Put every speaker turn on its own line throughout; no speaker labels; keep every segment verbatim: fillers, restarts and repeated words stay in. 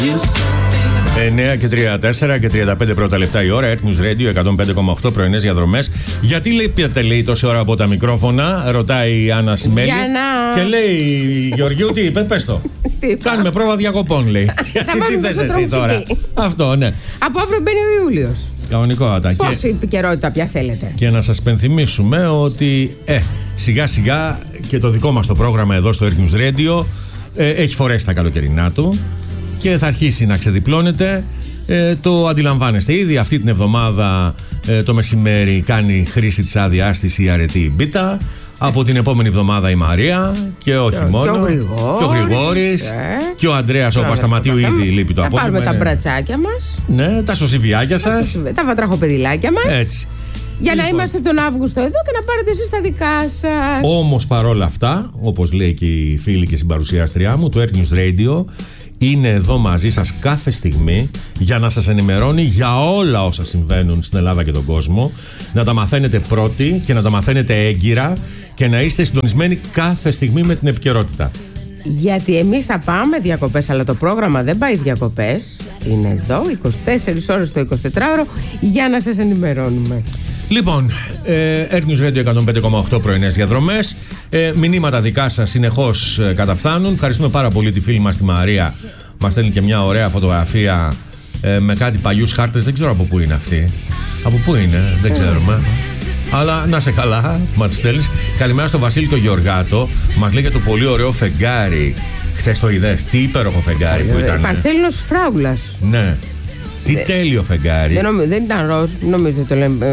εννιά και τριάντα τέσσερα και τριάντα πέντε πρώτα λεπτά η ώρα. Earth News Radio εκατόν πέντε κόμμα οκτώ, πρωινές διαδρομές. Γιατί λείπετε, λέει, τόση ώρα από τα μικρόφωνα, ρωτάει η Άννα Σιμέλη.
Να...
Και λέει, Γεωργίου, τι είπε, πες το. Κάνουμε πρόβα διακοπών, λέει. Γιατί τι θες εσύ τώρα. Αυτό, ναι.
Από αύριο μπαίνει ο Ιούλιος.
Κανονικότατα.
Πόση επικαιρότητα πια θέλετε.
Και να σας πενθυμίσουμε ότι ε, σιγά σιγά και το δικό μας το πρόγραμμα εδώ στο Earth News Radio ε, έχει φορέσει τα καλοκαιρινά του και θα αρχίσει να ξεδιπλώνεται. Ε, το αντιλαμβάνεστε ήδη. Αυτή την εβδομάδα ε, το μεσημέρι κάνει χρήση της άδειάς της η αρετή Μπίτα. Από την επόμενη εβδομάδα η Μαρία και όχι και μόνο. Και ο Γρηγόρης ε. και ο Ανδρέας ο Πασταματίου ήδη λείπει το απόγευμα.
Θα πάρουμε τα μπρατσάκια μας.
Ναι, τα σωσιβιάκια σας.
Τα βατραχοπεδιλάκια μας.
Έτσι.
Για
λοιπόν,
να είμαστε τον Αύγουστο εδώ και να πάρετε εσείς τα δικά σας.
Όμως παρόλα αυτά, όπως λέει και η φίλη και συμπαρουσιάστριά μου, το Earth News Radio είναι εδώ μαζί σας κάθε στιγμή για να σας ενημερώνει για όλα όσα συμβαίνουν στην Ελλάδα και τον κόσμο, να τα μαθαίνετε πρώτοι και να τα μαθαίνετε έγκυρα και να είστε συντονισμένοι κάθε στιγμή με την επικαιρότητα.
Γιατί εμείς θα πάμε διακοπές, αλλά το πρόγραμμα δεν πάει διακοπές. Είναι εδώ είκοσι τέσσερις ώρες το εικοσιτετράωρο για να σας ενημερώνουμε.
Λοιπόν, ε, Earth News Radio εκατόν πέντε κόμμα οκτώ, πρωινές διαδρομές. ε, Μηνύματα δικά σας συνεχώς ε, καταφθάνουν. Ευχαριστούμε πάρα πολύ τη φίλη μας τη Μαρία. Μας στέλνει και μια ωραία φωτογραφία ε, με κάτι παλιούς χάρτες. Δεν ξέρω από πού είναι αυτή. Από πού είναι, δεν ξέρουμε. Αλλά να σε καλά, μα τη στέλνεις. Καλημέρα στο Βασίλη το Γεωργάτο. Μας λέει για το πολύ ωραίο φεγγάρι. Χθες το είδες, τι υπέροχο φεγγάρι που ήταν.
Πανσέλινος Φράουλας.
Ναι. Τι Δε, τέλειο φεγγάρι.
Δεν, νομι, δεν ήταν ροζ, νομίζω το λέμε.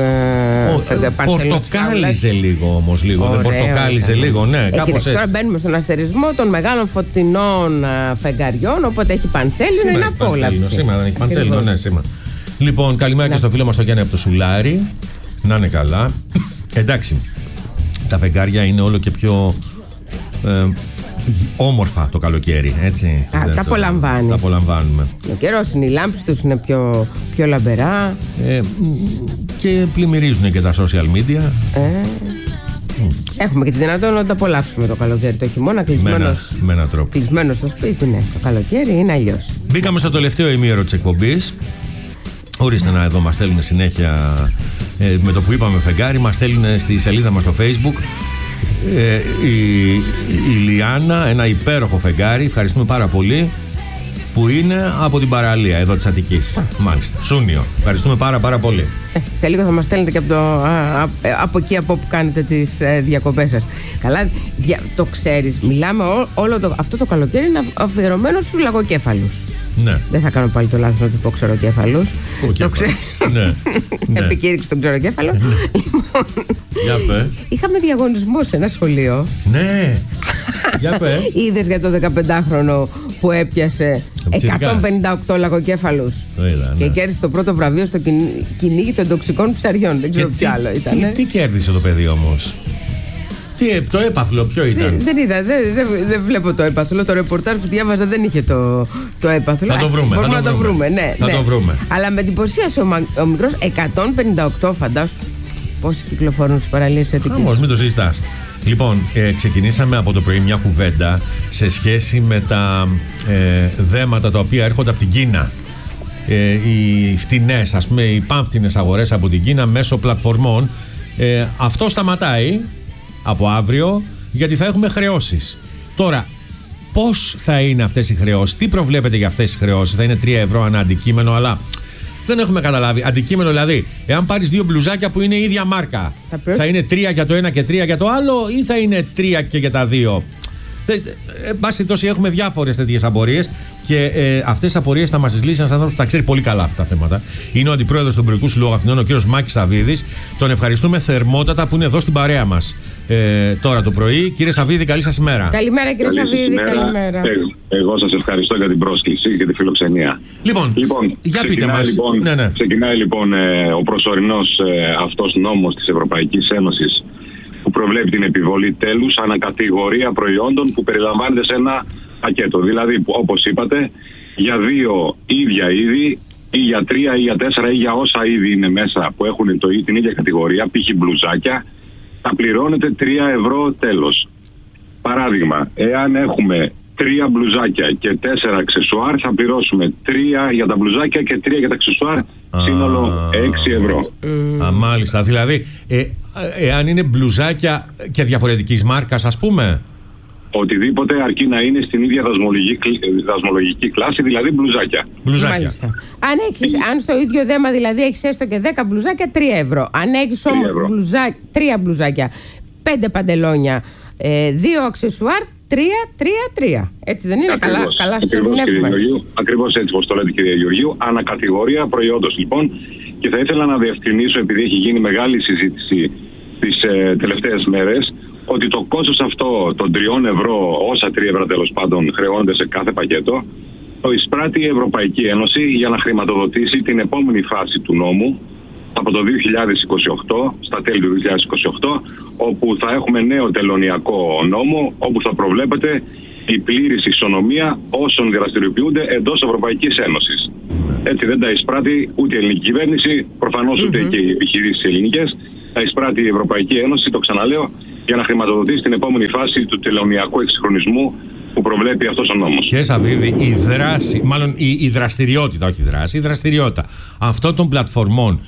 Ε,
πορτοκάλιζε λίγο όμως, λίγο. Ωραίο, δεν πορτοκάλιζε ωραία. λίγο, ναι, ε, κάπως έτσι.
Τώρα μπαίνουμε στον αστερισμό των μεγάλων φωτεινών φεγγαριών, οπότε έχει πανσέλινο, είναι απόλαυση.
Σήμερα δεν έχει πανσέλινο, ναι, σήμερα. Λοιπόν, καλημέρα και στο φίλο μας το Γιάννη από το Σουλάρι. Να είναι καλά. Εντάξει, τα φεγγάρια είναι όλο και πιο ε, όμορφα το καλοκαίρι, έτσι.
Α, τα απολαμβάνει.
Τα απολαμβάνουμε.
Ο καιρός είναι, οι λάμπες τους είναι πιο, πιο λαμπερά.
Ε, και πλημμυρίζουν και τα social media.
Ε, mm. Έχουμε και τη δυνατότητα να το απολαύσουμε το καλοκαίρι. Το χειμώνα κλεισμένος,
με ένα τρόπο.
Κλεισμένος στο σπίτι, ναι. Το καλοκαίρι είναι αλλιώς.
Μπήκαμε στο τελευταίο ημίωρο της εκπομπής. Ορίστε να εδώ μας στέλνουν συνέχεια ε, με το που είπαμε φεγγάρι, μας στέλνουν στη σελίδα μας στο Facebook ε, η, η Λιάννα, ένα υπέροχο φεγγάρι, ευχαριστούμε πάρα πολύ, που είναι από την παραλία εδώ της Αττικής. Μάλιστα, Σούνιο, ευχαριστούμε πάρα πάρα πολύ.
ε, Σε λίγο θα μας στέλνετε και από, το, α, α, από εκεί από που κάνετε τις ε, διακοπές σας. Καλά, δια, το ξέρεις, μιλάμε ό, όλο το, αυτό το καλοκαίρι είναι αφιερωμένο στους λαγοκέφαλους.
Ναι.
Δεν θα κάνω πάλι το λάθος να του πω ξεροκέφαλους.
Το ξέρω. Ναι. Ναι.
Επικήρυξη τον ξεροκέφαλο.
Ναι.
Λοιπόν,
για πες.
Είχαμε διαγωνισμό σε ένα σχολείο.
Ναι. Για πες.
Είδες για το δεκαπεντάχρονο που έπιασε εκατόν πενήντα οκτώ λαγοκέφαλους.
Το είδα, ναι.
Και κέρδισε το πρώτο βραβείο στο κυνήγι των τοξικών ψαριών. Δεν ξέρω τι άλλο ήταν.
Τι, τι κέρδισε το παιδί όμως? Τι, το έπαθλο ποιο ήταν?
Δεν, δεν είδα, δεν, δεν, δεν βλέπω το έπαθλο. Το ρεπορτάζ που διάβαζα δεν είχε το, το έπαθλο.
Θα το βρούμε.
Μπορούμε
θα το
να
βρούμε.
το βρούμε. Ναι,
θα
ναι.
το βρούμε.
Αλλά με εντυπωσίασε ο, ο μικρός. εκατόν πενήντα οκτώ, φαντάσου πόσοι κυκλοφορούν στις παραλίες της Αττικής.
Όμως, μην το συζητάς. Λοιπόν, ε, ξεκινήσαμε από το πρωί μια κουβέντα σε σχέση με τα ε, δέματα τα οποία έρχονται από την Κίνα. Ε, οι φτηνές, ας πούμε, οι πανφτηνές αγορές από την Κίνα μέσω πλατφορμών. Ε, αυτό σταματάει από αύριο, γιατί θα έχουμε χρεώσεις. Τώρα, πώς θα είναι αυτές οι χρεώσεις, τι προβλέπετε για αυτές τις χρεώσεις? Θα είναι τρία ευρώ ανά αντικείμενο, αλλά δεν έχουμε καταλάβει. Αντικείμενο δηλαδή, εάν πάρεις δύο μπλουζάκια που είναι η ίδια μάρκα, θα, θα είναι τρία για το ένα και τρία για το άλλο, ή θα είναι τρία και για τα δύο? Εν πάση τόσο, έχουμε διάφορες τέτοιες απορίες και ε, αυτές τις απορίες θα μας τις λύσει ένας άνθρωπος που τα ξέρει πολύ καλά αυτά τα θέματα. Είναι ο αντιπρόεδρος του Εμπορικού Συλλόγου Αθηνών, ο κύριος Μάκης Σαββίδης. Τον ευχαριστούμε θερμότατα που είναι εδώ στην παρέα μας ε, τώρα το πρωί. Κύριε Σαββίδη, καλή σας ημέρα.
Καλημέρα, κύριε Καλή Σαββίδη, καλημέρα.
Ε, εγώ σας ευχαριστώ για την πρόσκληση και τη φιλοξενία.
Λοιπόν, λοιπόν για πείτε μας.
Λοιπόν, ναι, ναι. Ξεκινάει λοιπόν ε, ο προσωρινός ε, αυτός νόμος της Ευρωπαϊκής Ένωσης, που προβλέπει την επιβολή τέλους ανακατηγορία προϊόντων που περιλαμβάνεται σε ένα πακέτο. Δηλαδή, όπως είπατε, για δύο ίδια είδη ή για τρία ή για τέσσερα ή για όσα είδη είναι μέσα που έχουν το, την ίδια κατηγορία, π.χ. μπλουζάκια, θα πληρώνεται τρία ευρώ τέλος. Παράδειγμα, εάν έχουμε τρία μπλουζάκια και τέσσερα αξεσουάρ θα πληρώσουμε τρία για τα μπλουζάκια και τρία για τα αξεσουάρ, σύνολο έξι ευρώ.
Mm. Α, μάλιστα. Δηλαδή, ε, εάν είναι μπλουζάκια και διαφορετικής μάρκας, ας πούμε.
Οτιδήποτε αρκεί να είναι στην ίδια δασμολογική, δασμολογική κλάση, δηλαδή μπλουζάκια.
Μπλουζάκια.
Αν, έχεις, αν στο ίδιο δέμα δηλαδή έχεις έστω και δέκα μπλουζάκια, τρία ευρώ. Αν έχεις όμως μπλουζά, τρία μπλουζάκια, πέντε παντελόνια, ε, δύο αξεσουάρ, τρία, τρία, τρία. Έτσι δεν είναι? Ακριβώς, καλά, καλά
ερμηνεύουμε. Ακριβώς έτσι όπως το λέτε, κυρία Γεωργίου. Ανακατηγορία προϊόντος λοιπόν. Και θα ήθελα να διευκρινίσω, επειδή έχει γίνει μεγάλη συζήτηση τις ε, τελευταίες μέρες, ότι το κόστος αυτό των τριών ευρώ, όσα τρία ευρώ τέλος πάντων χρεώνται σε κάθε πακέτο, το εισπράττει η Ευρωπαϊκή Ένωση για να χρηματοδοτήσει την επόμενη φάση του νόμου από το δύο χιλιάδες είκοσι οκτώ, στα τέλη του δύο χιλιάδες είκοσι οκτώ, όπου θα έχουμε νέο τελωνειακό νόμο, όπου θα προβλέπεται η πλήρης ισονομία όσων δραστηριοποιούνται εντός Ευρωπαϊκής Ένωσης. Έτσι δεν τα εισπράττει ούτε η ελληνική κυβέρνηση, προφανώς ούτε mm-hmm. και οι επιχειρήσεις ελληνικές. Τα εισπράττει η Ευρωπαϊκή Ένωση, το ξαναλέω, για να χρηματοδοτήσει την επόμενη φάση του τελωνειακού εξυγχρονισμού που προβλέπει αυτός ο νόμος.
Κύριε Σαββίδη, η δράση, μάλλον η, η δραστηριότητα, όχι η δράση, η δραστηριότητα αυτών των πλατφορμών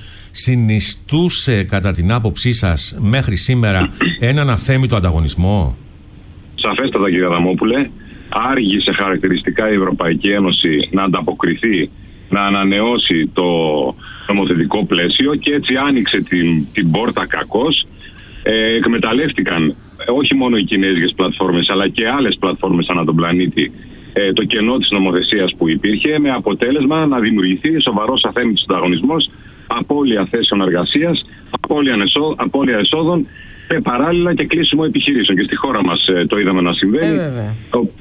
συνιστούσε κατά την άποψή σας μέχρι σήμερα έναν αθέμητο ανταγωνισμό?
Σαφέστατα, κύριε Αδαμόπουλε. Άργησε χαρακτηριστικά η Ευρωπαϊκή Ένωση να ανταποκριθεί, να ανανεώσει το νομοθετικό πλαίσιο και έτσι άνοιξε την, την πόρτα κακώς. Ε, εκμεταλλεύτηκαν όχι μόνο οι κινέζικες πλατφόρμες αλλά και άλλες πλατφόρμες ανά τον πλανήτη ε, το κενό της νομοθεσίας που υπήρχε, με αποτέλεσμα να δημιουργηθεί σοβαρός αθέμητος ανταγωνισμός, απώλεια θέσεων εργασίας, απώλεια, εσό, απώλεια εσόδων και παράλληλα και κλείσιμο επιχειρήσεων. Και στη χώρα μας ε, το είδαμε να συμβαίνει. Ε,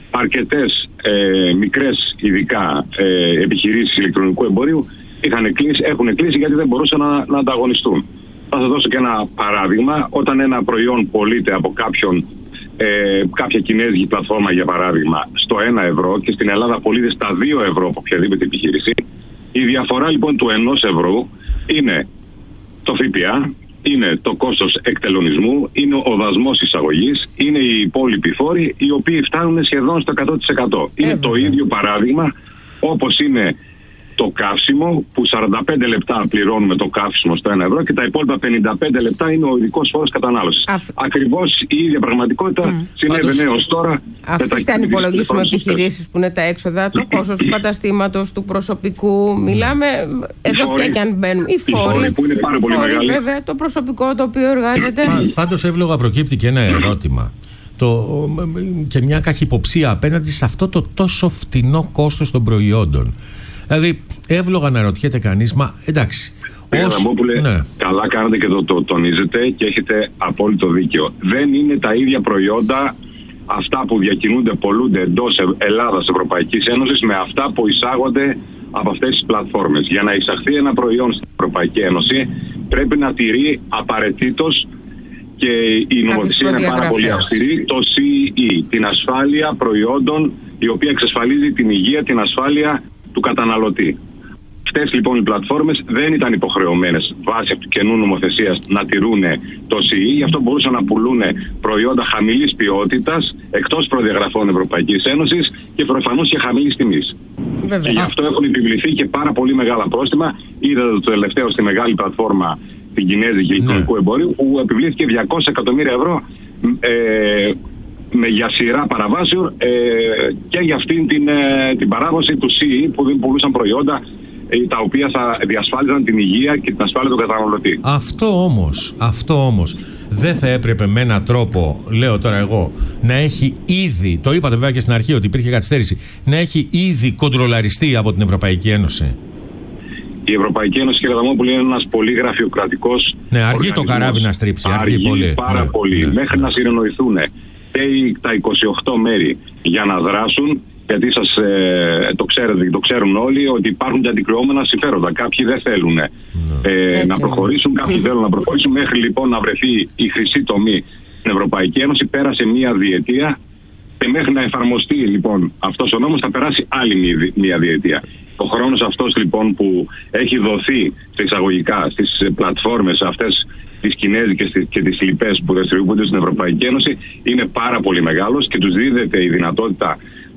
αρκετές ε, μικρές ειδικά ε, επιχειρήσεις ηλεκτρονικού εμπορίου είχαν κλείσει, έχουν κλείσει γιατί δεν μπορούσαν να, να ανταγωνιστούν. Θα σας δώσω και ένα παράδειγμα. Όταν ένα προϊόν πωλείται από κάποιον, ε, κάποια κινέζικη πλατφόρμα, για παράδειγμα, στο ένα ευρώ και στην Ελλάδα πωλείται στα δύο ευρώ από οποιαδήποτε επιχείρηση, η διαφορά λοιπόν του ενός ευρώ είναι το ΦΠΑ, είναι το κόστος εκτελονισμού, είναι ο δασμός εισαγωγής, είναι οι υπόλοιποι φόροι, οι οποίοι φτάνουν σχεδόν στο εκατό τοις εκατό. Είναι το ίδιο παράδειγμα όπως είναι το καύσιμο, που σαράντα πέντε λεπτά πληρώνουμε το καύσιμο στο ένα ευρώ και τα υπόλοιπα πενήντα πέντε λεπτά είναι ο ειδικός φόρος κατανάλωσης. Αφ... Ακριβώς η ίδια πραγματικότητα mm. συνέβαινε έως τώρα.
Αφήστε αν υπολογίσουμε επιχειρήσεις που είναι τα έξοδα, το κόστος του καταστήματος, του προσωπικού. Μιλάμε εδώ πια και αν μπαίνουν. Οι φόροι,
που είναι πάρα
οι
πολύ
φόροι
μεγάλοι.
Βέβαια, το προσωπικό το οποίο εργάζεται.
Πάντως εύλογα προκύπτει και ένα ερώτημα. Το, και μια καχυποψία απέναντι σε αυτό το τόσο φτηνό κόστος των προϊόντων. Δηλαδή, εύλογα να ρωτιέται κανείς, μα εντάξει.
Κύριε Αδαμόπουλε, ναι. Καλά κάνετε και το, το τονίζετε και έχετε απόλυτο δίκιο. Δεν είναι τα ίδια προϊόντα αυτά που διακινούνται, πολλούνται εντός Ελλάδας, Ευρωπαϊκής Ένωσης, με αυτά που εισάγονται από αυτές τις πλατφόρμες. Για να εισαχθεί ένα προϊόν στην Ευρωπαϊκή Ένωση, πρέπει να τηρεί απαραίτητος, και η νομοθεσία είναι πάρα πολύ αυστηρή, το σι ι ι, την ασφάλεια προϊόντων, η οποία εξασφαλίζει την υγεία, την ασφάλεια του καταναλωτή. Αυτές λοιπόν οι πλατφόρμες δεν ήταν υποχρεωμένες βάσει αυτού του καινού νομοθεσίας να τηρούν το σι ι ι, γι' αυτό μπορούσαν να πουλούν προϊόντα χαμηλής ποιότητας, εκτός προδιαγραφών Ευρωπαϊκής Ένωσης και προφανώς και χαμηλής τιμής. Βέβαια. Και γι' αυτό έχουν επιβληθεί και πάρα πολύ μεγάλα πρόστιμα. Είδατε το τελευταίο στη μεγάλη πλατφόρμα, την Κινέζικη ηλεκτρονικού ναι. εμπορίου, που επιβλήθηκε διακόσια εκατομμύρια ευρώ ε, με για σειρά παραβάσεων ε, και για αυτήν την, ε, την παράδοση του σι ι ι, που δεν πουλούσαν προϊόντα ε, τα οποία θα διασφάλιζαν την υγεία και την ασφάλεια του καταναλωτή.
Αυτό όμως, αυτό όμως δεν θα έπρεπε με έναν τρόπο, λέω τώρα εγώ, να έχει ήδη, το είπατε βέβαια και στην αρχή ότι υπήρχε καθυστέρηση, να έχει ήδη κοντρολαριστεί από την Ευρωπαϊκή Ένωση?
Η Ευρωπαϊκή Ένωση, κύριε Αδαμόπουλε, είναι ένας πολύ γραφειοκρατικός.
Ναι, αργεί το καράβι να στρίψει. Αργεί,
αργεί
πολύ.
πάρα ναι, πολύ. Ναι, μέχρι ναι. να συνεννοηθούν και τα είκοσι οκτώ μέρη για να δράσουν, γιατί σας ε, το ξέρετε, το ξέρουν όλοι, ότι υπάρχουν και αντικρουόμενα συμφέροντα. Κάποιοι δεν θέλουν ναι. ε, να προχωρήσουν, κάποιοι θέλουν να προχωρήσουν. Μέχρι λοιπόν να βρεθεί η χρυσή τομή στην Ευρωπαϊκή Ένωση, πέρασε μία διετία. Και μέχρι να εφαρμοστεί λοιπόν αυτός ο νόμος θα περάσει άλλη μία διετία. Ο χρόνος αυτός λοιπόν που έχει δοθεί σε εισαγωγικά στις πλατφόρμες αυτές τις κινέζικες και τις λοιπές που δραστηριοποιούνται στην Ευρωπαϊκή Ένωση είναι πάρα πολύ μεγάλος και τους δίδεται η δυνατότητα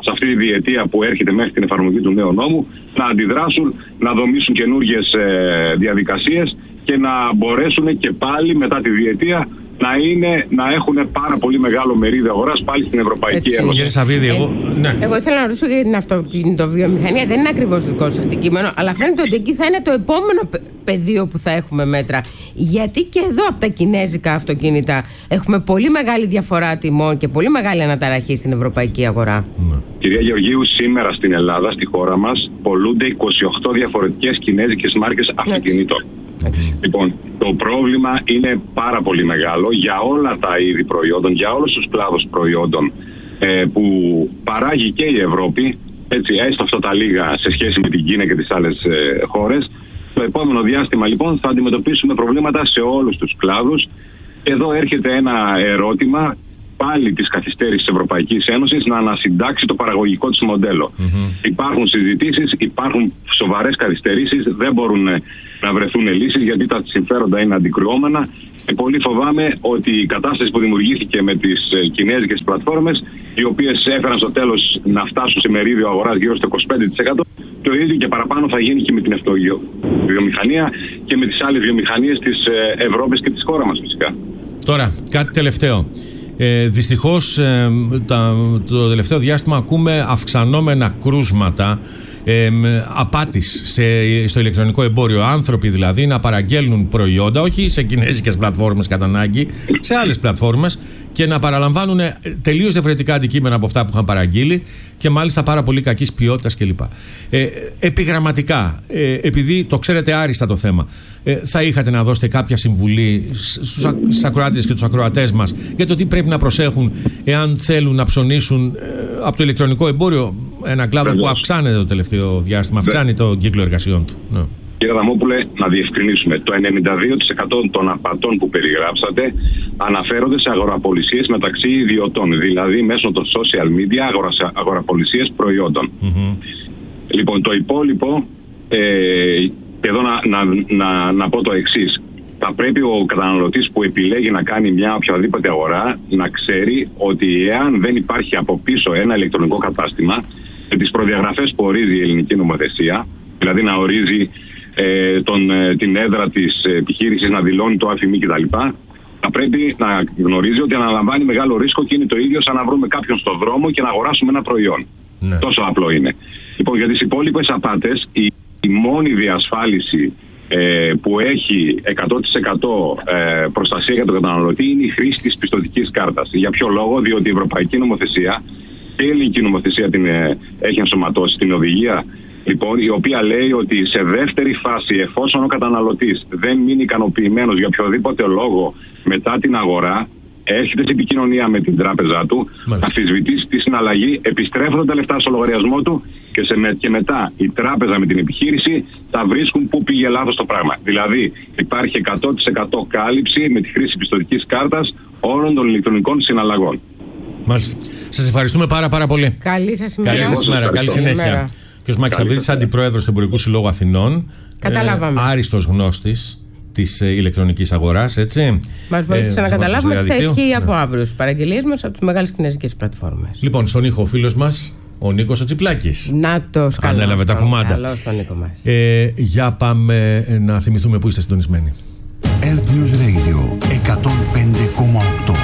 σε αυτή τη διετία που έρχεται μέχρι την εφαρμογή του νέου νόμου, να αντιδράσουν, να δομήσουν καινούργιες ε, διαδικασίες και να μπορέσουν και πάλι μετά τη διετία να, είναι, να έχουν πάρα πολύ μεγάλο μερίδιο αγοράς πάλι στην Ευρωπαϊκή
Έτσι.
Ένωση.
Κύριε Σαββίδη, εγώ,
ε,
ναι.
εγώ ήθελα να ρωτήσω για την αυτοκινητοβιομηχανία. Δεν είναι ακριβώς δικό σας αντικείμενο, αλλά φαίνεται ότι εκεί θα είναι το επόμενο πεδίο που θα έχουμε μέτρα. Γιατί και εδώ από τα κινέζικα αυτοκίνητα έχουμε πολύ μεγάλη διαφορά τιμών και πολύ μεγάλη αναταραχή στην ευρωπαϊκή αγορά.
Ναι.
Κυρία Γεωργίου, σήμερα στην Ελλάδα, στη χώρα μας, πολλούνται είκοσι οκτώ διαφορετικές κινέζικες μάρκες αυτοκινήτων.
Έτσι.
Λοιπόν, το πρόβλημα είναι πάρα πολύ μεγάλο για όλα τα είδη προϊόντων, για όλους τους κλάδους προϊόντων ε, που παράγει και η Ευρώπη, έτσι, έστω αυτά τα λίγα σε σχέση με την Κίνα και τις άλλες ε, χώρες. Το επόμενο διάστημα λοιπόν θα αντιμετωπίσουμε προβλήματα σε όλους τους κλάδους. Εδώ έρχεται ένα ερώτημα πάλι της καθυστέρησης της Ευρωπαϊκής Ένωσης να ανασυντάξει το παραγωγικό της μοντέλο. Mm-hmm. Υπάρχουν συζητήσεις, υπάρχουν σοβαρές καθυστερήσεις, δεν μπορούν να βρεθούν λύσεις γιατί τα συμφέροντα είναι αντικρουόμενα και πολύ φοβάμαι ότι η κατάσταση που δημιουργήθηκε με τις κινέζικες πλατφόρμες, οι οποίες έφεραν στο τέλος να φτάσουν σε μερίδιο αγοράς γύρω στο είκοσι πέντε τοις εκατό, το ίδιο και παραπάνω θα γίνει και με την αυτοβιομηχανία και με τις άλλες βιομηχανίες της Ευρώπης και της χώρας μας φυσικά.
Τώρα, κάτι τελευταίο. Ε, δυστυχώς ε, τα, το τελευταίο διάστημα ακούμε αυξανόμενα κρούσματα ε, απάτης σε, στο ηλεκτρονικό εμπόριο. Άνθρωποι δηλαδή να παραγγέλνουν προϊόντα, όχι σε κινέζικες πλατφόρμες κατά ανάγκη, σε άλλες πλατφόρμες και να παραλαμβάνουν τελείως διαφορετικά αντικείμενα από αυτά που είχαν παραγγείλει και μάλιστα πάρα πολύ κακής ποιότητας κλπ. Ε, επιγραμματικά, ε, επειδή το ξέρετε άριστα το θέμα, ε, θα είχατε να δώσετε κάποια συμβουλή στους ακροάτες και τους ακροατές μας για το τι πρέπει να προσέχουν εάν θέλουν να ψωνίσουν ε, από το ηλεκτρονικό εμπόριο, ένα κλάδο Βεβαίως. που αυξάνεται το τελευταίο διάστημα, αυξάνει το κύκλο εργασιών του. Ναι.
Κύριε Δαμόπουλε, να διευκρινίσουμε. Το ενενήντα δύο τοις εκατό των απατών που περιγράψατε αναφέρονται σε αγοραπολισίες μεταξύ ιδιωτών, δηλαδή μέσω των social media αγοραπολισίες προϊόντων. Mm-hmm. Λοιπόν, το υπόλοιπο, ε, εδώ να, να, να, να πω το εξής. Θα πρέπει ο καταναλωτής που επιλέγει να κάνει μια οποιαδήποτε αγορά να ξέρει ότι εάν δεν υπάρχει από πίσω ένα ηλεκτρονικό κατάστημα με τις προδιαγραφές που ορίζει η ελληνική νομοθεσία, δηλαδή να ορίζει ε, τον, ε, την έδρα της επιχείρησης, να δηλώνει το άφημί κτλ., θα πρέπει να γνωρίζει ότι αναλαμβάνει μεγάλο ρίσκο και είναι το ίδιο σαν να βρούμε κάποιον στον δρόμο και να αγοράσουμε ένα προϊόν. Ναι. Τόσο απλό είναι. Λοιπόν, για τις υπόλοιπες απάτες, η, η μόνη διασφάλιση ε, που έχει εκατό τοις εκατό ε, προστασία για τον καταναλωτή είναι η χρήση της πιστωτικής κάρτας. Για ποιο λόγο? Διότι η ευρωπαϊκή νομοθεσία και η ελληνική νομοθεσία την ε, έχει ενσωματώσει στην οδηγία, λοιπόν, η οποία λέει ότι σε δεύτερη φάση, εφόσον ο καταναλωτής δεν μείνει ικανοποιημένος για οποιοδήποτε λόγο μετά την αγορά, έρχεται σε επικοινωνία με την τράπεζά του, να αμφισβητήσει τη συναλλαγή, επιστρέφονται τα λεφτά στο λογαριασμό του και, σε, και μετά η τράπεζα με την επιχείρηση θα βρίσκουν πού πήγε λάθος το πράγμα. Δηλαδή υπάρχει εκατό τοις εκατό κάλυψη με τη χρήση πιστωτικής κάρτας όλων των ηλεκτρονικών συναλλαγών.
Μάλιστα. Σας ευχαριστούμε πάρα πάρα πολύ.
Καλή σας ημέρα.
Καλή σας ημέρα. Καλή συνέχεια. Κ. Μάκης Σαββίδης, αντιπρόεδρος του Εμπορικού Συλλόγου Αθηνών.
Καταλάβαμε.
Ε, άριστος γνώστης της ε, ηλεκτρονικής αγοράς, έτσι.
Μας βοήθησε ε, να καταλάβουμε ότι θα ισχύει
ναι.
από αύριο στις παραγγελίες μας από τις μεγάλες κινέζικες πλατφόρμες.
Λοιπόν, στον ήχο ο φίλος μας, ο Νίκος ο Τσιπλάκης.
Να το σκαλώ.
Ανέλαβε τα κουμάντα.
Καλώς στον Νίκο μας.
Ε, για πάμε να θυμηθούμε που είστε συντονισμένοι.
Earth News Radio εκατόν πέντε κόμμα οκτώ.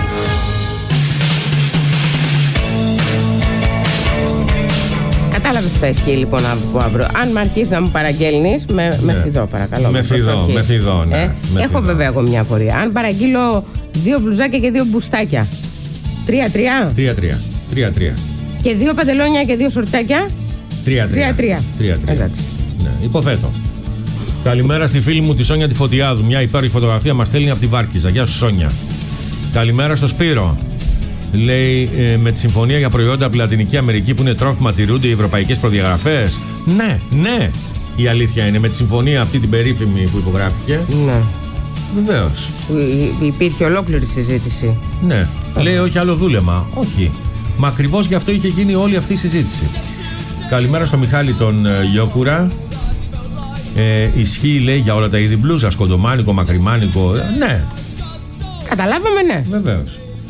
Κατάλαβες τι θα ισχύει λοιπόν από αύριο. Αν μ' αρχίσεις να μου παραγγέλνεις, με, ναι. με φιδώ παρακαλώ.
Με φιδώ, με φιδώ, ναι.
Ε,
με
έχω
φιδώ. Βέβαια
εγώ μια απορία. Αν παραγγείλω δύο μπλουζάκια και δύο μπουστάκια, τρία-τρία.
Τρία-τρία. Τρία-τρία.
Και δύο παντελόνια και δύο σορτσάκια.
Τρία-τρία. Τρία-τρία. Ναι, υποθέτω. Καλημέρα στη φίλη μου τη Σόνια τη Φωτιάδου. Μια υπέροχη φωτογραφία μας στέλνει από τη Βάρκιζα. Γεια σου, Σόνια. Καλημέρα στο Σπύρο. Λέει ε, με τη συμφωνία για προϊόντα από τη Λατινική Αμερική που είναι τρόφιμα τηρούνται οι ευρωπαϊκές προδιαγραφές. Ναι, ναι. Η αλήθεια είναι με τη συμφωνία αυτή την περίφημη που υπογράφηκε.
Ναι.
Βεβαίως.
Υ, υπήρχε ολόκληρη συζήτηση.
Ναι. Oh. Λέει όχι άλλο δούλεμα. Όχι. Μα ακριβώς γι' αυτό είχε γίνει όλη αυτή η συζήτηση. Καλημέρα στο Μιχάλη τον ε, Γιώκουρα. Ε, ισχύει λέει για όλα τα είδη μπλούζα, σκοντομάνικο, μακριμάνικο. Ε, ναι.
Καταλάβαμε, ναι.
Βεβαίως.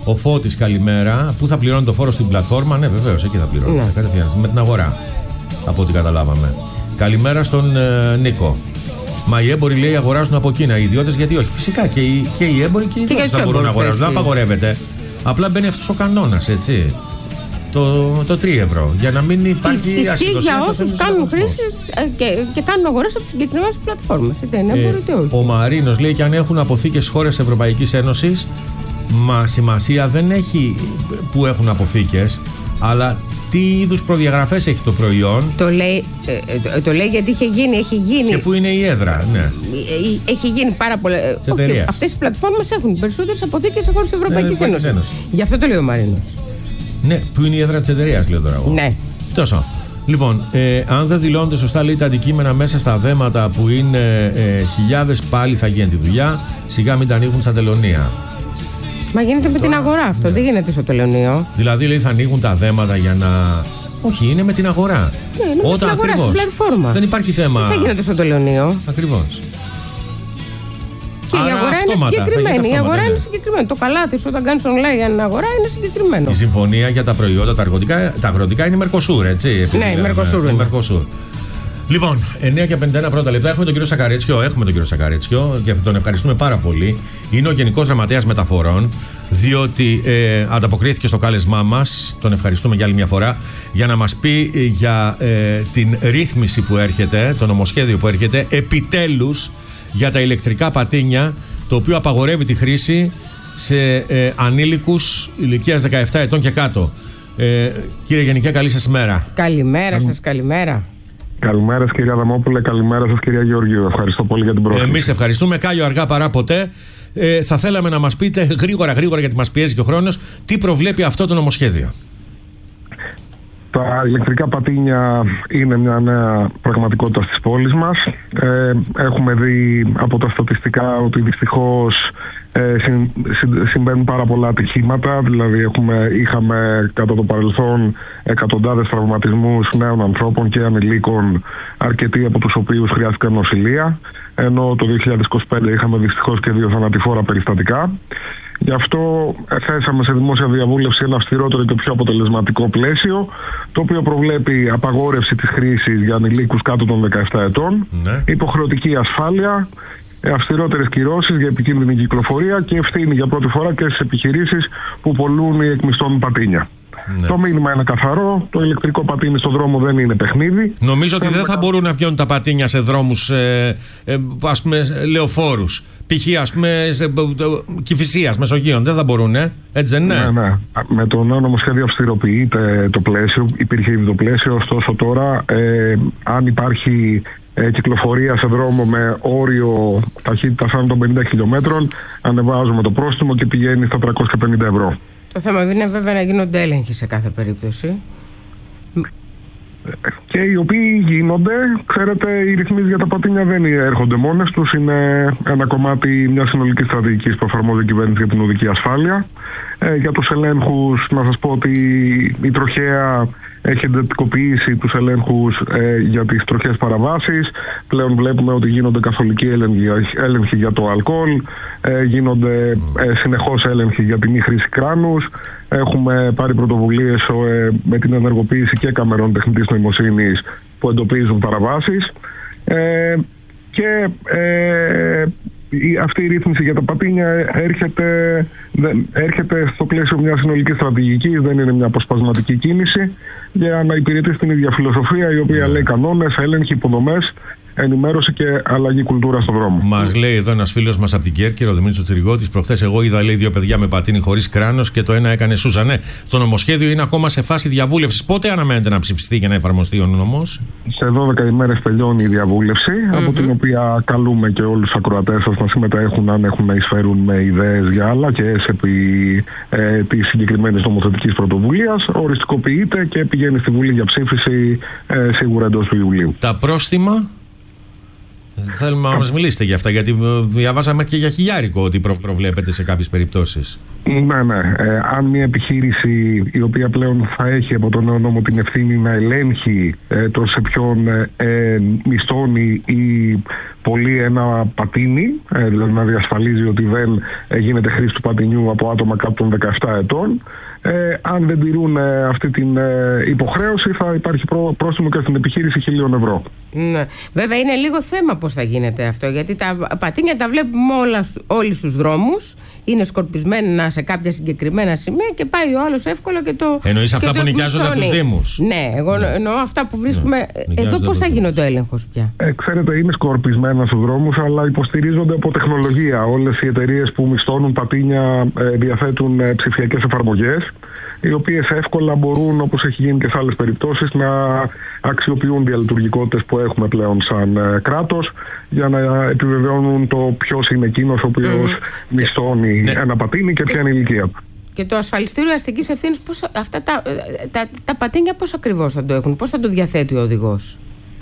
Ο Φώτης, καλημέρα. Πού θα πληρώνει το φόρο στην πλατφόρμα? Ναι, βεβαίως, εκεί θα πληρώνει. Ναι. Κατευθείαν, με την αγορά. Από ό,τι καταλάβαμε. Καλημέρα στον ε, Νίκο. Μα οι έμποροι, λέει, αγοράζουν από Κίνα. Οι ιδιώτες, γιατί όχι? Φυσικά και οι, και οι έμποροι και οι ιδιώτες θα μπορούν να αγοράζουν. Δεν απαγορεύεται. Απλά μπαίνει αυτός ο κανόνας, έτσι. Το, το τρία ευρώ. Για να μην υπάρχει ασυδοσία. Ισχύει για όσους κάνουν χρήση και, και κάνουν αγορές από συγκεκριμένες πλατφόρμες. Είτε είναι έμποροι είτε όχι. Ο Μαρίνος λέει: και αν έχουν αποθήκες χώρες Ευρωπαϊκής Ένωσης, μα σημασία δεν έχει που έχουν αποθήκες, αλλά τι είδους προδιαγραφές έχει το προϊόν. Το λέει, ε, το λέει γιατί είχε γίνει, έχει γίνει. Και πού είναι η έδρα, ναι. Έχει γίνει πάρα πολλά. Αυτές οι πλατφόρμες έχουν περισσότερες αποθήκες σε χώρες Ευρωπαϊκής Ένωσης. Γι' αυτό το λέει ο Μαρίνος. Ναι, πού είναι η έδρα της εταιρείας, λέω τώρα εγώ. Ναι. Τόσο. Λοιπόν, ε, αν δεν δηλώνονται σωστά, λέει, τα αντικείμενα μέσα στα δέματα που είναι ε, χιλιάδες, πάλι θα γίνει τη δουλειά. Σιγά μην τα ανοίγουν στα τελωνεία. Μα γίνεται με την αγορά αυτό, ναι. Δεν γίνεται στο τελωνείο. Δηλαδή, λέει, θα ανοίγουν τα δέματα για να. Όχι, είναι με την αγορά. Ναι, είναι Όταν, με την αγορά, ακριβώς, στην πλατφόρμα. Δεν υπάρχει θέμα. Δεν θα γίνεται στο τελωνείο. Ακριβώς. Και Άρα, η αγορά αυτόματα, είναι συγκεκριμένη. Αυτόματα, η αγορά ναι. είναι συγκεκριμένη. Το καλάθι σου όταν κάνεις online για την αγορά είναι συγκεκριμένο. Η συμφωνία για τα προϊόντα, τα αγροτικά, τα αγροτικά είναι Mercosur, έτσι. Ναι, η Mercosur. Λοιπόν, εννιά και πενήντα ένα πρώτα λεπτά. Έχουμε τον κύριο Σακαρέτσιο. Έχουμε τον κύριο Σακαρέτσιο και τον ευχαριστούμε πάρα πολύ. Είναι ο Γενικός Γραμματέας Μεταφορών, διότι ε, ανταποκρίθηκε στο κάλεσμά μας. Τον ευχαριστούμε για άλλη μια φορά για να μας πει ε, για ε, την ρύθμιση που έρχεται, το νομοσχέδιο που έρχεται, επιτέλους για τα ηλεκτρικά πατίνια, το οποίο απαγορεύει τη χρήση σε ε, ανήλικους ηλικίας δεκαεπτά ετών και κάτω. Ε, κύριε Γενικέ, καλή σας μέρα. Καλημέρα σας, καλημέρα.
Καλημέρα σας, κυρία Αδαμόπουλε, καλημέρα σας, κυρία Γεωργίου. Ευχαριστώ πολύ για την πρόσκληση.
Εμείς ευχαριστούμε. Κάλλιο αργά παρά ποτέ. Ε, θα θέλαμε να μας πείτε γρήγορα γρήγορα, γιατί μας πιέζει και ο χρόνος, τι προβλέπει αυτό το νομοσχέδιο.
Τα ηλεκτρικά πατίνια είναι μια νέα πραγματικότητα στις πόλεις μας. Ε, έχουμε δει από τα στατιστικά ότι δυστυχώς ε, συν, συν, συμβαίνουν πάρα πολλά ατυχήματα. Δηλαδή έχουμε, είχαμε κατά το παρελθόν εκατοντάδες τραυματισμούς νέων ανθρώπων και ανηλίκων, αρκετοί από τους οποίους χρειάστηκαν νοσηλεία. Ενώ το δύο χιλιάδες είκοσι πέντε είχαμε δυστυχώς και δύο θανατηφόρα περιστατικά. Γι' αυτό θέσαμε σε δημόσια διαβούλευση ένα αυστηρότερο και πιο αποτελεσματικό πλαίσιο, το οποίο προβλέπει απαγόρευση της χρήσης για ανηλίκους κάτω των δεκαεπτά ετών, ναι. υποχρεωτική ασφάλεια, αυστηρότερες κυρώσεις για επικίνδυνη κυκλοφορία και ευθύνη για πρώτη φορά και στις επιχειρήσεις που πωλούν ή εκμισθώνουν πατίνια. Ναι. Το μήνυμα είναι καθαρό. Το ηλεκτρικό πατίνι στον δρόμο δεν είναι παιχνίδι.
Νομίζω ότι δεν θα μπορούν να βγαίνουν τα πατίνια σε δρόμους ε, ε, ας πούμε λεωφόρους. Π.χ. ας πούμε Κηφισίας, Μεσογείων. Δεν θα μπορούν, ε? Έτσι δεν είναι?
Ναι, ναι. Με το νέο νομοσχέδιο αυστηροποιείται το πλαίσιο. Υπήρχε ήδη το πλαίσιο. Ωστόσο τώρα, ε, αν υπάρχει ε, κυκλοφορία σε δρόμο με όριο ταχύτητας άνω των πενήντα χιλιομέτρων, ανεβάζουμε το πρόστιμο και πηγαίνει στα τριακόσια πενήντα ευρώ.
Το θέμα είναι βέβαια να γίνονται έλεγχοι σε κάθε περίπτωση.
Και οι οποίοι γίνονται, ξέρετε, οι ρυθμίσεις για τα πατίνια δεν έρχονται μόνες τους. Είναι ένα κομμάτι μιας συνολικής στρατηγικής που εφαρμόζει η κυβέρνηση για την οδική ασφάλεια. Ε, για τους ελέγχους, να σας πω ότι η τροχέα έχει εντατικοποιήσει τους ελέγχους ε, για τις τροχές παραβάσεις. Πλέον βλέπουμε ότι γίνονται καθολικοί έλεγχοι, έλεγχοι για το αλκοόλ, ε, γίνονται ε, συνεχώς έλεγχοι για τη μη χρήση κράνους. Έχουμε πάρει πρωτοβουλίες ε, με την ενεργοποίηση και καμερών τεχνητής νοημοσύνης που εντοπίζουν παραβάσεις. Ε, και ε, η, αυτή η ρύθμιση για τα πατίνια έρχεται, δεν, έρχεται στο πλαίσιο μιας συνολικής στρατηγικής, δεν είναι μια αποσπασματική κίνηση, για να υπηρετήσει την ίδια φιλοσοφία, η οποία λέει κανόνες, έλεγχοι, υποδομές, ενημέρωση και αλλαγή κουλτούρα στον δρόμο.
Μας λέει εδώ ένας φίλος μας από την Κέρκυρα, ο Δημήτρης Τσιριγώτης, προχθές εγώ είδα, λέει, δύο παιδιά με πατίνι χωρίς κράνος και το ένα έκανε σούζα. Ναι, το νομοσχέδιο είναι ακόμα σε φάση διαβούλευσης. Πότε αναμένεται να ψηφιστεί και να εφαρμοστεί ο νόμος?
Σε δώδεκα ημέρες τελειώνει η διαβούλευση, mm-hmm. από την οποία καλούμε και όλους τους ακροατές σας να συμμετέχουν, αν έχουν να εισφέρουν με ιδέες για αλλαγές επί ε, της συγκεκριμένης νομοθετικής πρωτοβουλίας. Οριστικοποιείται και πηγαίνει στη Βουλή για ψήφιση ε, σίγουρα εντός του Ιουλίου.
Τα πρόστιμα Θέλουμε να μας μιλήσετε για αυτά, γιατί διαβάσαμε και για χιλιάρικο ότι προ- προβλέπετε σε κάποιες περιπτώσεις.
Ναι, ναι. Ε, αν μια επιχείρηση η οποία πλέον θα έχει από τον νέο νόμο την ευθύνη να ελέγχει ε, το σε ποιον ε, ε, μισθώνει ή πωλεί ένα πατίνι, ε, δηλαδή να διασφαλίζει ότι δεν ε, γίνεται χρήση του πατινιού από άτομα κάτω των δεκαεπτά ετών, ε, αν δεν τηρούν ε, αυτή την ε, υποχρέωση θα υπάρχει πρό, πρόστιμο και στην επιχείρηση χιλίων ευρώ.
Ναι. Βέβαια είναι λίγο θέμα πώς θα γίνεται αυτό, γιατί τα πατίνια τα βλέπουμε όλα, όλοι στους δρόμους, είναι σκορπισμένα σε κάποια συγκεκριμένα σημεία και πάει ο άλλος εύκολα και το.
Εννοείς αυτά που νοικιάζονται από τους Δήμους?
Ναι, εγώ ναι. εννοώ αυτά που βρίσκουμε. Ναι. Εδώ πώς θα γίνεται ο έλεγχος πια?
Ε, ξέρετε, είναι σκορπισμένα στους δρόμους, αλλά υποστηρίζονται από τεχνολογία. Όλες οι εταιρείες που μισθώνουν πατίνια ε, διαθέτουν ε, ψηφιακές εφαρμογές, οι οποίες εύκολα μπορούν, όπως έχει γίνει και σε άλλες περιπτώσεις, να αξιοποιούν διαλειτουργικότητες που έχουμε πλέον σαν ε, κράτος για να επιβεβαιώνουν το ποιος είναι εκείνος ο οποίος mm. μισθώνει ναι. ένα πατίνι και ποια είναι η ηλικία του.
Και το ασφαλιστήριο αστικής ευθύνης, πώς, αυτά τα, τα, τα πατίνια πώς ακριβώς θα το έχουν, πώς θα το διαθέτει ο οδηγός?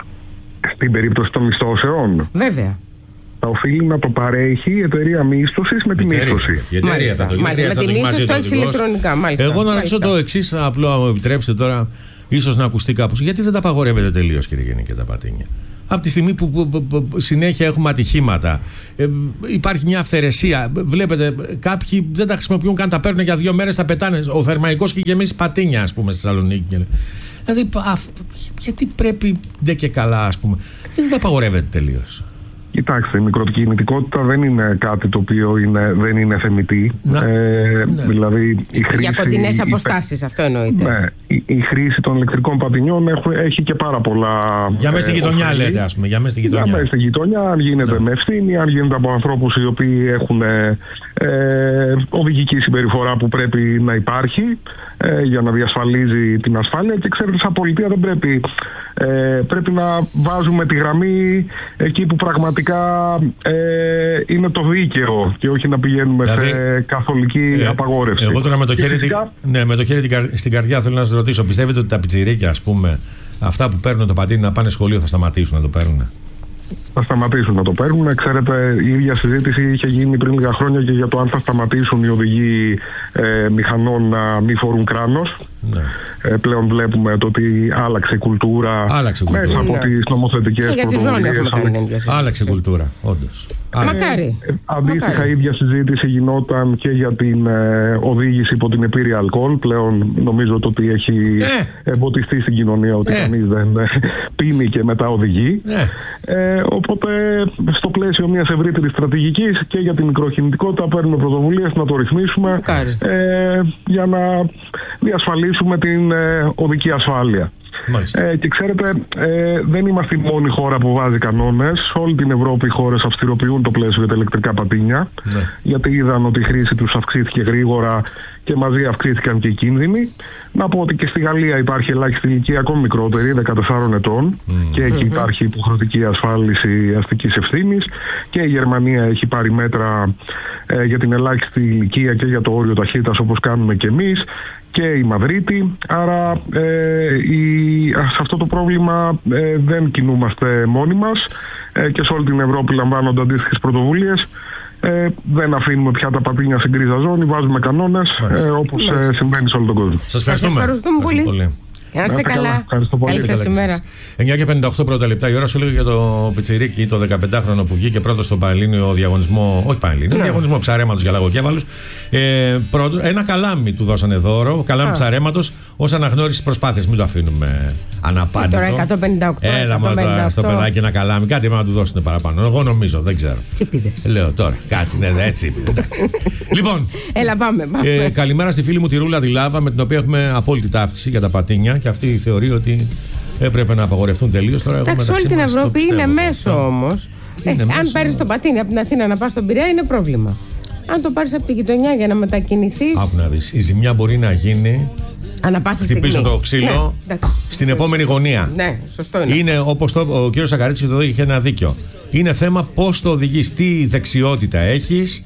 Στην περίπτωση των μισθώσεων.
Βέβαια.
Θα οφείλει να το παρέχει η εταιρεία μίσθωσης με τη μίσθωση.
Η εταιρεία θα το
μάλιστα, με τη μίσθωση το έχεις ηλεκτρονικά. Μάλιστα.
Εγώ να ρωτήσω το εξής, απλό, αν μου επιτρέψετε τώρα, ίσως να ακουστεί κάπως. Γιατί δεν τα απαγορεύετε τελείως, κύριε Γενική, τα πατίνια? Από τη στιγμή που, που, που, που συνέχεια έχουμε ατυχήματα, ε, υπάρχει μια αυθαιρεσία. Βλέπετε, κάποιοι δεν τα χρησιμοποιούν καν, τα παίρνουν για δύο μέρες, τα πετάνε. Ο Θερμαϊκός και γεμίσει πατίνια, ας πούμε, στη Θεσσαλονίκη. Δηλαδή, α, γιατί πρέπει ντε και καλά, ας πούμε, γιατί δεν τα απαγορεύετε τελείως?
Κοιτάξτε, η μικροκινητικότητα δεν είναι κάτι το οποίο είναι, δεν είναι θεμιτή.
Να,
ε,
ναι.
Δηλαδή, η χρήση,
για κοντινές αποστάσεις, αυτό εννοείται.
Ναι, η, η χρήση των ηλεκτρικών πατινιών έχει, έχει και πάρα πολλά.
Για μέσα στη γειτονιά, ε, λέτε, ας πούμε. Για μέσα στη γειτονιά.
Για μέσα στη γειτονιά, αν γίνεται ναι. με ευθύνη, αν γίνεται από ανθρώπους οι οποίοι έχουν ε, ε, οδηγική συμπεριφορά που πρέπει να υπάρχει ε, για να διασφαλίζει την ασφάλεια. Και ξέρετε, σαν πολιτεία δεν πρέπει, ε, πρέπει να βάζουμε τη γραμμή εκεί που πραγματικά Ε, είναι το δίκαιο και όχι να πηγαίνουμε δηλαδή, σε καθολική ε, απαγόρευση.
Εγώ τώρα με το, χέρι, φυσικά, ναι, με το χέρι στην καρδιά θέλω να σας ρωτήσω, πιστεύετε ότι τα πιτσιρίκια, ας πούμε, αυτά που παίρνουν το πατίνι να πάνε σχολείο, θα σταματήσουν να το παίρνουν?
Θα σταματήσουν να το παίρνουν. Ξέρετε, η ίδια συζήτηση είχε γίνει πριν λίγα χρόνια και για το αν θα σταματήσουν οι οδηγοί ε, μηχανών να μην φορούν κράνος. Ναι. Ε, πλέον βλέπουμε το ότι άλλαξε η κουλτούρα,
άλλαξε κουλτούρα.
μέσα από
ναι.
τις νομοθετικές πρωτοβουλίες.
Άλλαξε κουλτούρα, όντως.
Μακάρι.
Ε, αντίστοιχα, Μακάρι. η ίδια συζήτηση γινόταν και για την ε, οδήγηση υπό την επίρρεια αλκοόλ. Πλέον νομίζω ότι έχει ε. εμποτιστεί στην κοινωνία ότι ε. κανείς δεν ε, πίνει και μετά οδηγεί. Ε. Ε, οπότε, στο πλαίσιο μιας ευρύτερης στρατηγικής και για την μικροκινητικότητα, παίρνουμε πρωτοβουλίες να το ρυθμίσουμε ε, για να διασφαλίσουμε την ε, οδική ασφάλεια. Ε, και ξέρετε, ε, δεν είμαστε η μόνη χώρα που βάζει κανόνες. Σε όλη την Ευρώπη οι χώρες αυστηροποιούν το πλαίσιο για τα ηλεκτρικά πατίνια. Ναι. Γιατί είδαν ότι η χρήση τους αυξήθηκε γρήγορα και μαζί αυξήθηκαν και οι κίνδυνοι. Να πω ότι και στη Γαλλία υπάρχει ελάχιστη ηλικία ακόμη μικρότερη, δεκατεσσάρων ετών, mm. και εκεί mm-hmm. υπάρχει υποχρεωτική ασφάλιση αστικής ευθύνης. Και η Γερμανία έχει πάρει μέτρα ε, για την ελάχιστη ηλικία και για το όριο ταχύτητας, όπως κάνουμε και εμείς. Και η Μαδρίτη. Άρα ε, η, σε αυτό το πρόβλημα ε, δεν κινούμαστε μόνοι μας ε, και σε όλη την Ευρώπη λαμβάνονται αντίστοιχες πρωτοβουλίες. Ε, δεν αφήνουμε πια τα πατίνια σε γκρίζα ζώνη, βάζουμε κανόνες ε, όπως ε, συμβαίνει σε όλο τον κόσμο.
Σας ευχαριστούμε.
Σας ευχαριστούμε πολύ. πολύ. Να είστε καλά. Καλή σας ημέρα.
εννιά και πενήντα οκτώ πρώτα λεπτά. Η ώρα σου λέει για το πιτσιρίκι, το δεκαπεντάχρονο που βγήκε πρώτο στον Πανελλήνιο διαγωνισμό. Όχι Πανελλήνιο, ναι. διαγωνισμό ψαρέματος για λαγοκέφαλους. Ε, ένα καλάμι του δώσανε δώρο. Καλάμι ψαρέματος ως αναγνώριση προσπάθειας. Μην το αφήνουμε αναπάντητο.
Τώρα εκατόν πενήντα οκτώ.
Έλα μα τώρα στο παιδάκι ένα καλάμι. Κάτι πρέπει να του δώσουν παραπάνω. Εγώ νομίζω, δεν ξέρω.
Τσίπιδες.
Λέω τώρα. Κάτι, ναι, ναι, τσίπιδες. Λοιπόν.
Έλα, πάμε. πάμε.
Ε, καλημέρα στη φίλη μου τη Ρούλα Δηλάβα, με την οποία έχουμε απόλυτη ταύτιση για τα πατίνια. Και αυτή θεωρεί ότι έπρεπε να απαγορευτούν τελείως.
Εντάξει, όλη την Ευρώπη είναι μέσο όμως. Ε, αν πάρεις το πατίνι από την Αθήνα να πας στον Πειραιά είναι πρόβλημα. Αν το πάρεις από τη γειτονιά για να μετακινηθείς.
Άκου να δεις. Η ζημιά μπορεί να γίνει.
Ανά πάσα στιγμή.
Χτυπήσω το ξύλο ναι, στην επόμενη γωνία.
Ναι, σωστό είναι.
Είναι όπως το, ο κύριος Σακαρίτσης εδώ είχε ένα δίκιο. Είναι θέμα πώς το οδηγείς, τι δεξιότητα έχεις.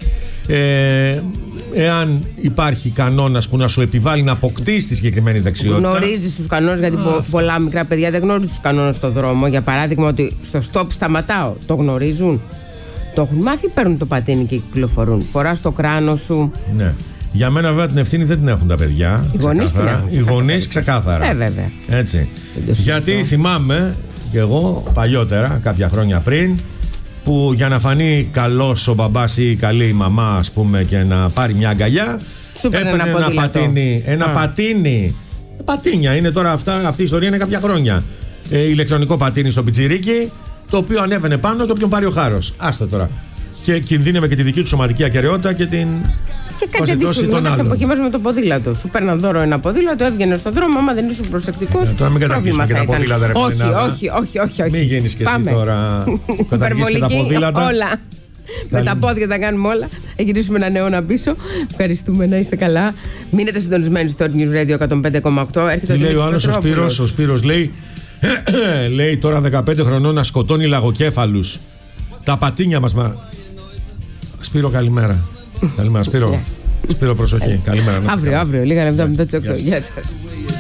Ε, εάν υπάρχει κανόνας που να σου επιβάλλει να αποκτήσεις τη συγκεκριμένη δεξιότητα.
Γνωρίζεις τους κανόνες, γιατί Α, πολλά μικρά παιδιά δεν γνωρίζουν τους κανόνες στον δρόμο. Για παράδειγμα, ότι στο stop σταματάω. Το γνωρίζουν. Το έχουν μάθει, παίρνουν το πατίνι και κυκλοφορούν. Φοράς το κράνο σου.
Ναι. Για μένα, βέβαια, την ευθύνη δεν την έχουν τα παιδιά.
Οι γονείς την έχουν.
Οι γονείς ξεκάθαρα.
Ε, βέβαια.
Έτσι. Γιατί θυμάμαι και εγώ παλιότερα, κάποια χρόνια πριν, που για να φανεί καλός ο μπαμπάς ή καλή η μαμά, ας πούμε, και να πάρει μια αγκαλιά, έπαιρνε ένα, ένα πατίνι. Ένα Α. πατίνι. Πατίνια είναι τώρα αυτά, αυτή η ιστορία είναι κάποια χρόνια. Ε, ηλεκτρονικό πατίνι στο πιτσιρίκι, το οποίο ανέβαινε πάνω και όποιον πάρει ο χάρος. Άστο τώρα. Και κινδύνευε και τη δική του σωματική ακεραιότητα και την.
Και κάτι αντίστοιχο μετά από εποχές με το ποδήλατο. Σου παίρναν δώρο ένα ποδήλατο, έβγαινε στον δρόμο. Άμα δεν ήσουν προσεκτικός.
Ε, τώρα μην καταρχίσουμε και τα ποδήλατα, ρε
όχι, όχι, όχι, όχι, όχι.
Μην γίνεις και εσύ τώρα. Καταρχίσεις και τα ποδήλατα.
Όλα. Με τα πόδια τα κάνουμε όλα. Θα γυρίσουμε έναν αιώνα πίσω. Ευχαριστούμε, να είστε καλά. Μείνετε συντονισμένοι στο News Radio εκατόν πέντε κόμμα οκτώ.
Τι λέει ο άλλος ο Σπύρος? Ο Σπύρος λέει, λέει τώρα δεκαπέντε χρονών να σκοτώνει λαγοκέφαλους. Τα πατίνια μας. Μα... Σπύρο, καλημέρα. Καλημέρα, Σπύρο. Σπύρο, προσοχή. Καλημέρα.
Αύριο, αύριο, λίγα λεπτά μετά τις οκτώ. Γεια σας.